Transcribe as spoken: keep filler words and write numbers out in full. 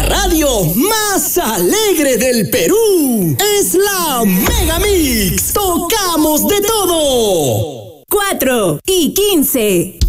radio más alegre del Perú es la Mega Mix. Tocamos de todo. cuatro y quince.